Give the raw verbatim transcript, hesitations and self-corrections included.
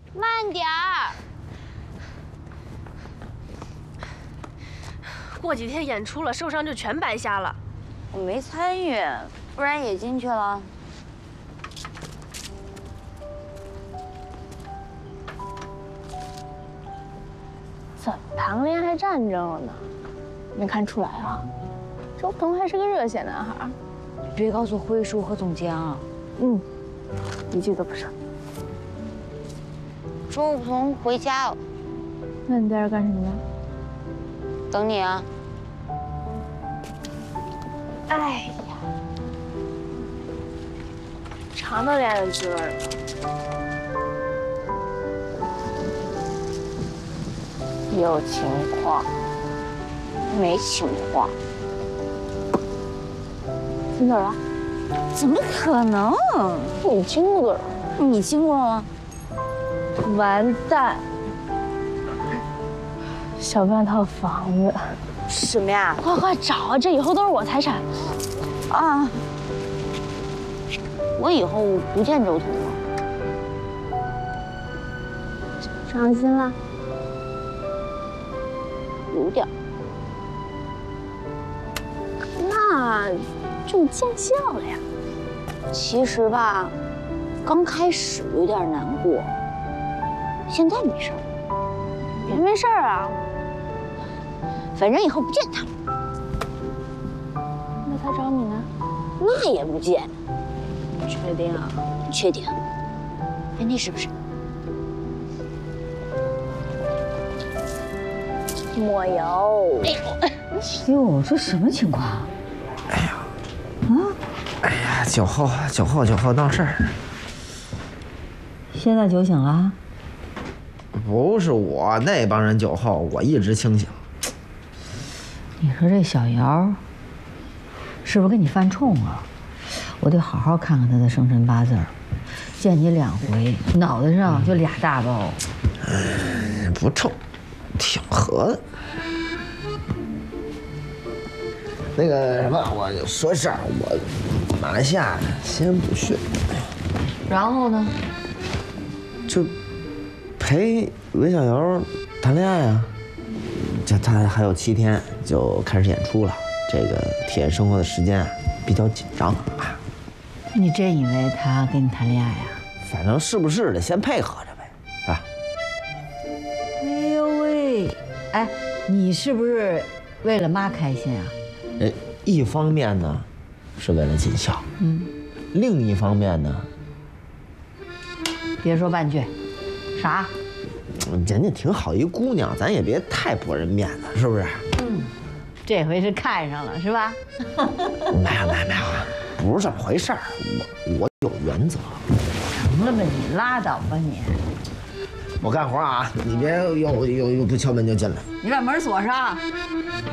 慢点儿。 过几天演出了，受伤就全白瞎了。 我没参与，不然也进去了。 怎么谈恋爱战争了呢？没看出来啊？周鹏还是个热血男孩。 别告诉辉叔和总监啊。 嗯，一句都不少。 周鹏回家了。 那你在这干什么呢？ 等你啊。 哎呀，尝到恋爱的滋味了。有情况， 没情况。 亲嘴了？ 怎么可能？ 你亲过嘴了？ 你亲过吗？ 完蛋！小半套房子。 什么呀？ 快快找，这以后都是我财产。 啊！我以后不见周彤了。 伤心了？ 有点。 那就见笑了呀。 其实吧，刚开始有点难过，现在没事儿。 别没事儿啊。 反正以后不见他了。 那他找你呢？ 那也不见。 确定啊？ 确定。哎，那是不是？ 抹油。 哎呦，哟，这什么情况？ 哎呀， 啊！ 哎呀，酒后，酒后，酒后闹事儿。 现在酒醒了？ 不是我，那帮人酒后，我一直清醒。 你说这小姚是不是跟你犯冲啊？我得好好看看他的生辰八字儿。见你两回，脑袋上就俩大包。 嗯，不冲，挺和的。那个什么，我就说事儿，我马来西亚先不去。 然后呢？ 就陪韦小瑶谈恋爱啊。这他还有七天就开始演出了，这个体验生活的时间啊比较紧张啊。 你真以为他跟你谈恋爱啊？ 反正是不是得先配合着呗，是吧？ 哎呦喂，哎，你是不是为了妈开心啊？ 呃，一方面呢是为了尽孝， 嗯， 另一方面呢， 别说半句，啥？ 人家挺好一姑娘，咱也别太驳人面子，是不是？ 嗯，这回是看上了是吧？ 没有没有没有，不是这么回事儿，我我有原则。 成了吧你，拉倒吧你。 我干活啊，你别又又又不敲门就进来。 你把门锁上。